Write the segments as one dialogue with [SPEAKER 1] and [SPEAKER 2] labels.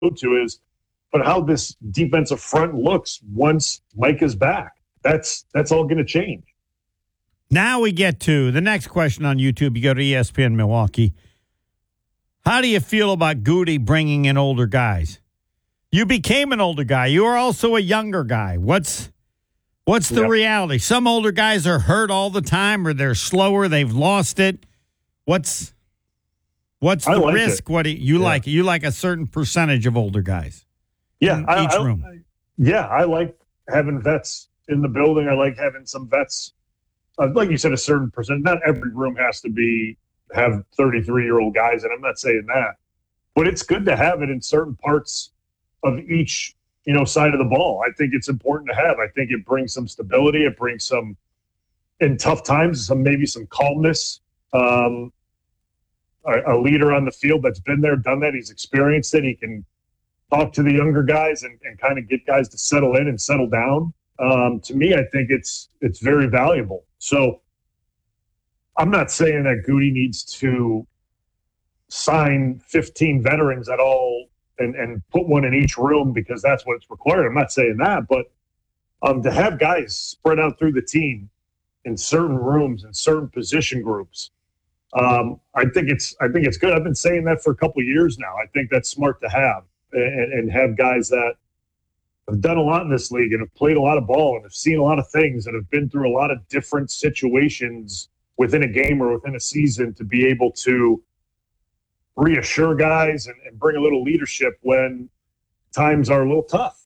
[SPEAKER 1] to is, but how this defensive front looks once Mike is back. That's all going to change.
[SPEAKER 2] Now we get to the next question on YouTube. You go to ESPN Milwaukee. How do you feel about Goody bringing in older guys? You became an older guy. You are also a younger guy. What's the reality? Some older guys are hurt all the time, or they're slower. They've lost it. What's the risk? What do you like? You like a certain percentage of older guys?
[SPEAKER 1] Yeah,
[SPEAKER 2] in each room.
[SPEAKER 1] I like having vets in the building. I like having some vets. Like you said, a certain percent. Not every room has to have 33-year-old guys, and I'm not saying that, but it's good to have it in certain parts of each side of the ball. I think it's important to have. I think it brings some stability. It brings some, in tough times, maybe some calmness. A leader on the field that's been there, done that. He's experienced it. He can talk to the younger guys and kind of get guys to settle in and settle down. To me, I think it's very valuable. So I'm not saying that Goody needs to sign 15 veterans at all and put one in each room because that's what's required. I'm not saying that, but to have guys spread out through the team in certain rooms and certain position groups, I think it's good. I've been saying that for a couple of years now. I think that's smart to have and have guys that have done a lot in this league and have played a lot of ball and have seen a lot of things and have been through a lot of different situations within a game or within a season to be able to reassure guys and bring a little leadership when times are a little tough.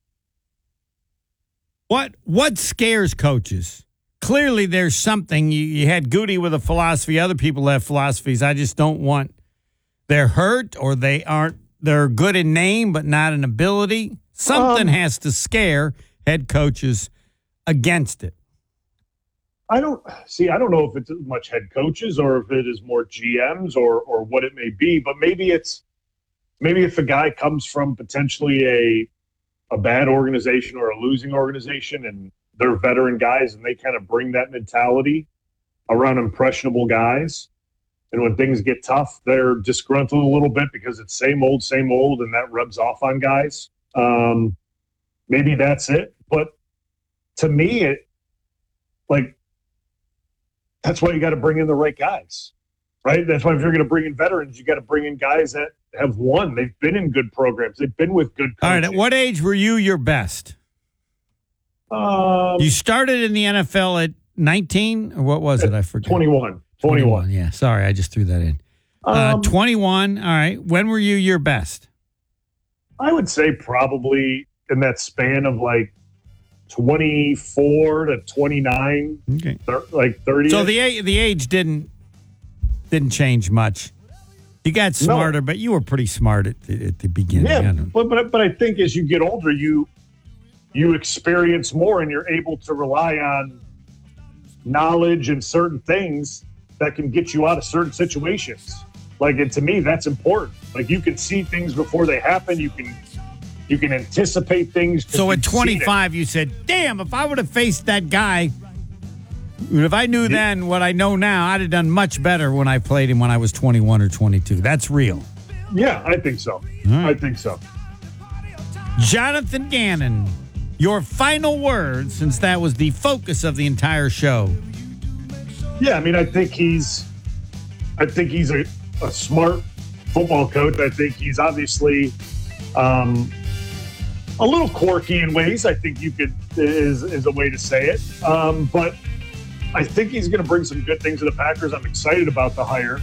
[SPEAKER 2] What scares coaches? Clearly there's something. You had Goody with a philosophy. Other people have philosophies. I just don't want. They're hurt or they're good in name but not in ability. Something has to scare head coaches against it.
[SPEAKER 1] I don't know if it's as much head coaches or if it is more GMs or what it may be, but maybe if a guy comes from potentially a bad organization or a losing organization and they're veteran guys and they kind of bring that mentality around impressionable guys. And when things get tough, they're disgruntled a little bit because it's same old, and that rubs off on guys. Maybe that's it. But to me, that's why you got to bring in the right guys, right? That's why if you're going to bring in veterans, you got to bring in guys that have won. They've been in good programs. They've been with good coaches.
[SPEAKER 2] All right, at what age were you your best? You started in the NFL at 19, or what was it? I forget.
[SPEAKER 1] 21.
[SPEAKER 2] Yeah, sorry, I just threw that in. 21, all right. When were you your best?
[SPEAKER 1] I would say probably in that span of 24 to 29,
[SPEAKER 2] okay,
[SPEAKER 1] 30.
[SPEAKER 2] So the age didn't change much. You got smarter, but you were pretty smart at the beginning.
[SPEAKER 1] Yeah, but I think as you get older, you experience more and you're able to rely on knowledge and certain things that can get you out of certain situations. And to me, that's important. You can see things before they happen. You can anticipate things.
[SPEAKER 2] So at 25, you said, damn, if I would have faced that guy, if I knew then what I know now, I'd have done much better when I played him when I was 21 or 22. That's real.
[SPEAKER 1] Yeah, I think so.
[SPEAKER 2] Right.
[SPEAKER 1] I think so.
[SPEAKER 2] Jonathan Gannon, your final words, since that was the focus of the entire show.
[SPEAKER 1] Yeah, I think he's a smart football coach. I think he's obviously a little quirky in ways. I think is a way to say it. But I think he's going to bring some good things to the Packers. I'm excited about the hire.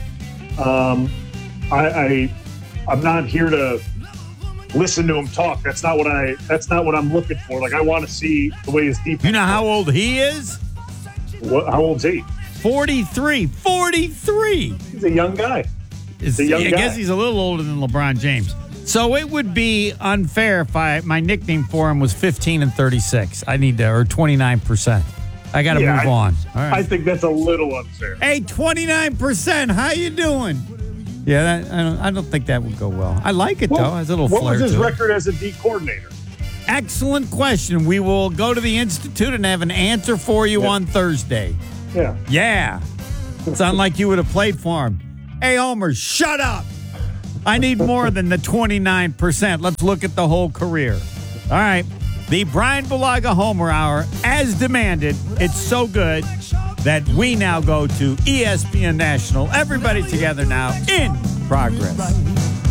[SPEAKER 1] I'm not here to listen to him talk. That's not what I'm looking for. I want to see the way his defense.
[SPEAKER 2] You know how old he is?
[SPEAKER 1] How old's he?
[SPEAKER 2] 43. 43.
[SPEAKER 1] He's a young guy.
[SPEAKER 2] I guess he's a little older than LeBron James. So it would be unfair if my nickname for him was 15 and 36. I need to, or 29%. I got to move on. All right.
[SPEAKER 1] I think that's a little unfair.
[SPEAKER 2] Hey, 29%. How you doing? Yeah, I don't think that would go well. I like it, though. It's a little flair.
[SPEAKER 1] What was his record as a D coordinator?
[SPEAKER 2] Excellent question. We will go to the Institute and have an answer for you on Thursday.
[SPEAKER 1] Yeah.
[SPEAKER 2] Sound like you would have played for him. Hey, Homer, shut up. I need more than the 29%. Let's look at the whole career. All right. The Brian Bulaga Homer Hour, as demanded. It's so good that we now go to ESPN National. Everybody together now in progress.